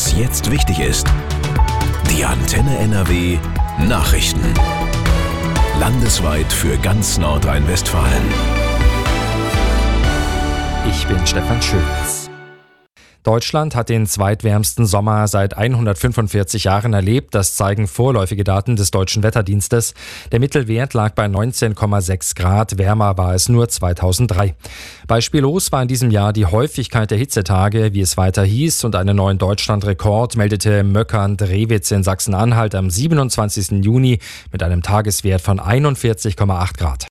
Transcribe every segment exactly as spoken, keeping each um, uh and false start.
Was jetzt wichtig ist. Die Antenne N R W Nachrichten. Landesweit für ganz Nordrhein-Westfalen. Ich bin Stefan Schulz. Deutschland hat den zweitwärmsten Sommer seit hundertfünfundvierzig Jahren erlebt. Das zeigen vorläufige Daten des Deutschen Wetterdienstes. Der Mittelwert lag bei neunzehn Komma sechs Grad. Wärmer war es nur zweitausenddrei. Beispiellos war in diesem Jahr die Häufigkeit der Hitzetage, wie es weiter hieß. Und einen neuen Deutschlandrekord meldete Möckern-Drewitz in Sachsen-Anhalt am siebenundzwanzigsten Juni mit einem Tageswert von einundvierzig Komma acht Grad.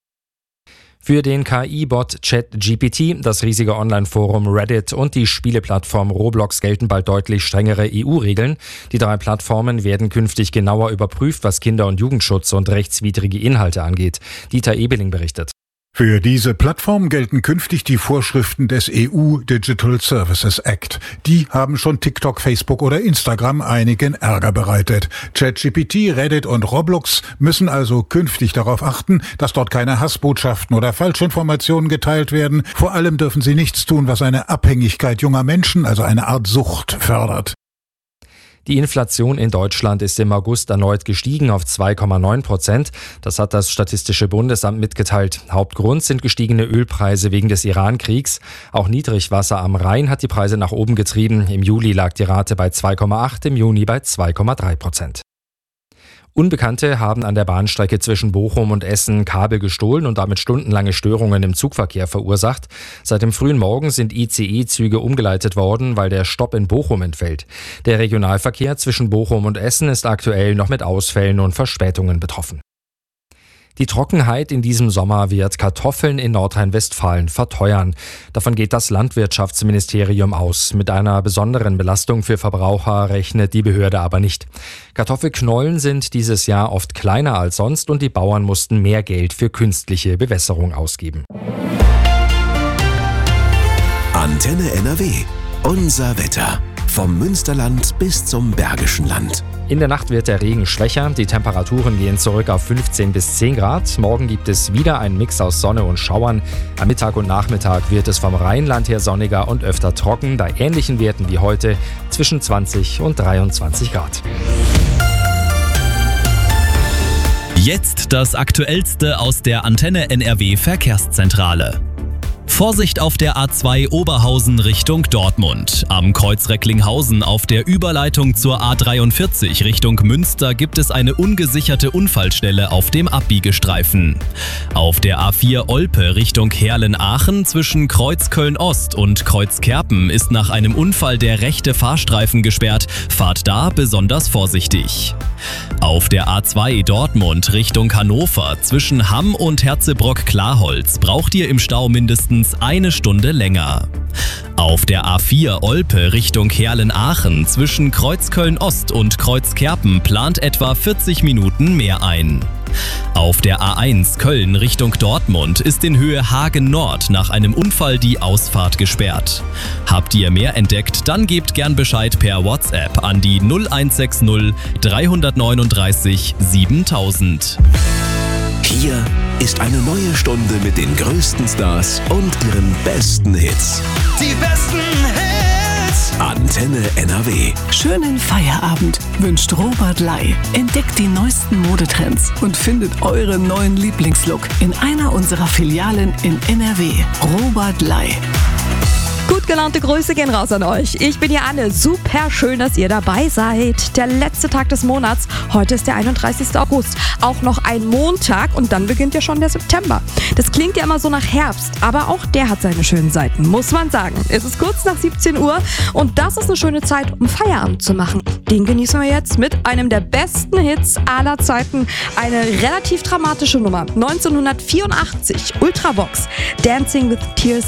Für den K I-Bot ChatGPT, das riesige Online-Forum Reddit und die Spieleplattform Roblox gelten bald deutlich strengere E U-Regeln. Die drei Plattformen werden künftig genauer überprüft, was Kinder- und Jugendschutz und rechtswidrige Inhalte angeht. Dieter Ebeling berichtet. Für diese Plattform gelten künftig die Vorschriften des E U Digital Services Act. Die haben schon TikTok, Facebook oder Instagram einigen Ärger bereitet. ChatGPT, Reddit und Roblox müssen also künftig darauf achten, dass dort keine Hassbotschaften oder Falschinformationen geteilt werden. Vor allem dürfen sie nichts tun, was eine Abhängigkeit junger Menschen, also eine Art Sucht, fördert. Die Inflation in Deutschland ist im August erneut gestiegen auf zwei Komma neun Prozent. Das hat das Statistische Bundesamt mitgeteilt. Hauptgrund sind gestiegene Ölpreise wegen des Iran-Kriegs. Auch Niedrigwasser am Rhein hat die Preise nach oben getrieben. Im Juli lag die Rate bei zwei Komma acht, im Juni bei zwei Komma drei Prozent. Unbekannte haben an der Bahnstrecke zwischen Bochum und Essen Kabel gestohlen und damit stundenlange Störungen im Zugverkehr verursacht. Seit dem frühen Morgen sind I C E-Züge umgeleitet worden, weil der Stopp in Bochum entfällt. Der Regionalverkehr zwischen Bochum und Essen ist aktuell noch mit Ausfällen und Verspätungen betroffen. Die Trockenheit in diesem Sommer wird Kartoffeln in Nordrhein-Westfalen verteuern. Davon geht das Landwirtschaftsministerium aus. Mit einer besonderen Belastung für Verbraucher rechnet die Behörde aber nicht. Kartoffelknollen sind dieses Jahr oft kleiner als sonst und die Bauern mussten mehr Geld für künstliche Bewässerung ausgeben. Antenne N R W. Unser Wetter. Vom Münsterland bis zum Bergischen Land. In der Nacht wird der Regen schwächer, die Temperaturen gehen zurück auf fünfzehn bis zehn Grad. Morgen gibt es wieder einen Mix aus Sonne und Schauern. Am Mittag und Nachmittag wird es vom Rheinland her sonniger und öfter trocken, bei ähnlichen Werten wie heute zwischen zwanzig und dreiundzwanzig Grad. Jetzt das Aktuellste aus der Antenne N R W Verkehrszentrale. Vorsicht auf der A zwei Oberhausen Richtung Dortmund. Am Kreuz Recklinghausen auf der Überleitung zur A dreiundvierzig Richtung Münster gibt es eine ungesicherte Unfallstelle auf dem Abbiegestreifen. Auf der A vier Olpe Richtung Herlen-Aachen zwischen Kreuz Köln-Ost und Kreuz Kerpen ist nach einem Unfall der rechte Fahrstreifen gesperrt. Fahrt da besonders vorsichtig. Auf der A zwei Dortmund Richtung Hannover zwischen Hamm und Herzebrock-Klarholz braucht ihr im Stau mindestens eine Stunde länger. Auf der A vier Olpe Richtung Herlen-Aachen zwischen Kreuz Köln-Ost und Kreuz Kerpen plant etwa vierzig Minuten mehr ein. Auf der A eins Köln Richtung Dortmund ist in Höhe Hagen Nord nach einem Unfall die Ausfahrt gesperrt. Habt ihr mehr entdeckt, dann gebt gern Bescheid per WhatsApp an die null eins sechs null drei neun drei siebentausend. Hier ist eine neue Stunde mit den größten Stars und ihren besten Hits. Die besten Hits! Antenne N R W. Schönen Feierabend wünscht Robert Ley. Entdeckt die neuesten Modetrends und findet euren neuen Lieblingslook in einer unserer Filialen in N R W. Robert Ley. Gut gelaunte Grüße gehen raus an euch. Ich bin hier Anne. Super schön, dass ihr dabei seid. Der letzte Tag des Monats. Heute ist der einunddreißigste August. Auch noch ein Montag und dann beginnt ja schon der September. Das klingt ja immer so nach Herbst, aber auch der hat seine schönen Seiten, muss man sagen. Es ist kurz nach siebzehn Uhr und das ist eine schöne Zeit, um Feierabend zu machen. Den genießen wir jetzt mit einem der besten Hits aller Zeiten. Eine relativ dramatische Nummer. neunzehnhundertvierundachtzig. Ultravox. Dancing with Tears